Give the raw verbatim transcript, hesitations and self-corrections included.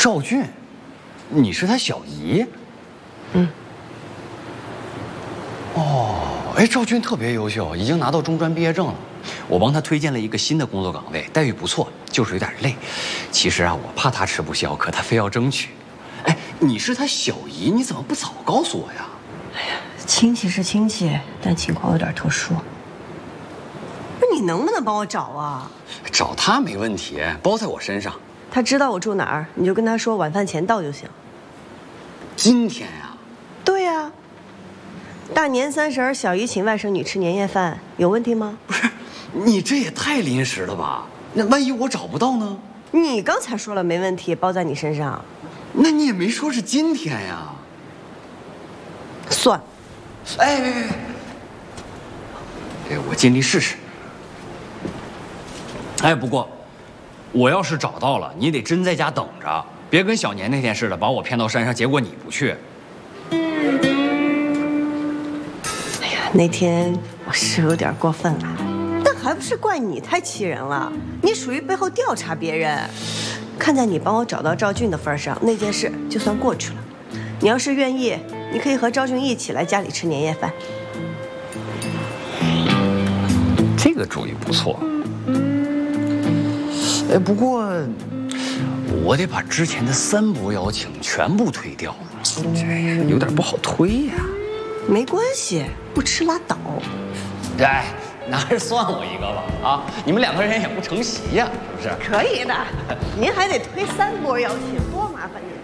赵俊，你是他小姨？ 嗯。 哦，哎，赵俊特别优秀，已经拿到中专毕业证了。我帮他推荐了一个新的工作岗位，待遇不错，就是有点累。其实啊，我怕他吃不消，可他非要争取。哎，你是他小姨，你怎么不早告诉我呀？ 哎呀，亲戚是亲戚，但情况有点特殊。 不是你能不能帮我找啊？ 找他没问题，包在我身上。 他知道我住哪儿，你就跟他说晚饭前到就行。 今天呀？ 对呀。大年三十，小姨请外甥女吃年夜饭，有问题吗？ 不是，你这也太临时了吧？那万一我找不到呢？ 你刚才说了没问题，包在你身上。 那你也没说是今天呀。 算。 哎，别别别！哎，我尽力试试。哎，不过，我要是找到了，你得真在家等着，别跟小年那天似的，把我骗到山上，结果你不去。 哎呀，那天我是有点过分了，但还不是怪你太气人了。你属于背后调查别人，看在你帮我找到赵俊的份上，那件事就算过去了。你要是愿意，你可以和赵俊一起来家里吃年夜饭。 这个主意不错。哎，不过我得把之前的三波邀请全部推掉，这有点不好推呀。 没关系，不吃拉倒。 哎，那还是算我一个吧。啊，你们两个人也不成席呀，是不是？ 可以的，您还得推三波邀请，多麻烦您。